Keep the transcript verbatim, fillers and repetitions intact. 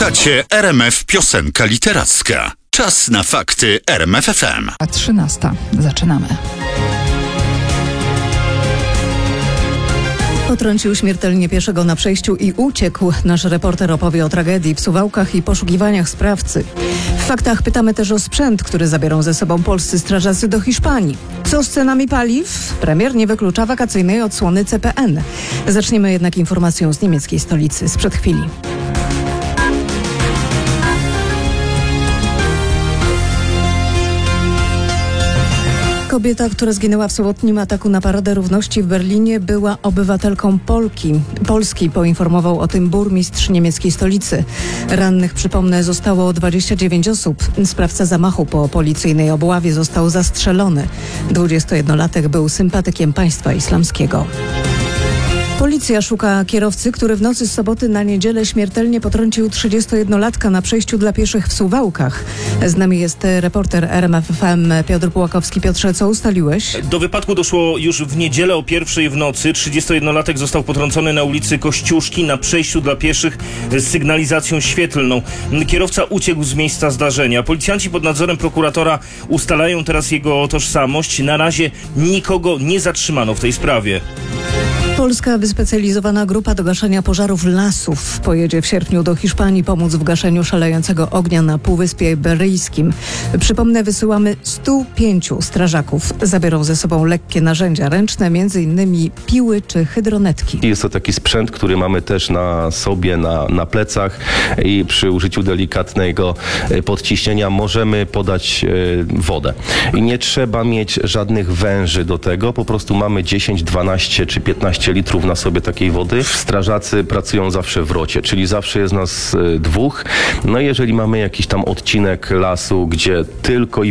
Słuchacie R M F Piosenka Literacka. Czas na fakty R M F F M. A trzynasta. Zaczynamy. Potrącił śmiertelnie pieszego na przejściu i uciekł. Nasz reporter opowie o tragedii w Suwałkach i poszukiwaniach sprawcy. W faktach pytamy też o sprzęt, który zabiorą ze sobą polscy strażacy do Hiszpanii. Co z cenami paliw? Premier nie wyklucza wakacyjnej odsłony C P N. Zaczniemy jednak informacją z niemieckiej stolicy sprzed chwili. Kobieta, która zginęła w sobotnim ataku na Paradę Równości w Berlinie, była obywatelką Polki. Polski, poinformował o tym burmistrz niemieckiej stolicy. Rannych, przypomnę, zostało dwadzieścia dziewięć osób. Sprawca zamachu po policyjnej obławie został zastrzelony. dwudziestojednolatek był sympatykiem państwa islamskiego. Policja szuka kierowcy, który w nocy z soboty na niedzielę śmiertelnie potrącił trzydziestojednolatka na przejściu dla pieszych w Suwałkach. Z nami jest reporter R M F F M Piotr Pułakowski. Piotrze, co ustaliłeś? Do wypadku doszło już w niedzielę o pierwszej w nocy. trzydziestojednolatek został potrącony na ulicy Kościuszki na przejściu dla pieszych z sygnalizacją świetlną. Kierowca uciekł z miejsca zdarzenia. Policjanci pod nadzorem prokuratora ustalają teraz jego tożsamość. Na razie nikogo nie zatrzymano w tej sprawie. Polska wyspecjalizowana grupa do gaszenia pożarów lasów pojedzie w sierpniu do Hiszpanii pomóc w gaszeniu szalejącego ognia na Półwyspie Iberyjskim. Przypomnę, wysyłamy stu pięciu strażaków. Zabiorą ze sobą lekkie narzędzia ręczne, m.in. piły czy hydronetki. Jest to taki sprzęt, który mamy też na sobie, na, na plecach i przy użyciu delikatnego podciśnienia możemy podać wodę. I nie trzeba mieć żadnych węży do tego, po prostu mamy dziesięć, dwanaście czy piętnaście litrów na sobie takiej wody. Strażacy pracują zawsze w rocie, czyli zawsze jest nas dwóch. No i jeżeli mamy jakiś tam odcinek lasu, gdzie tylko i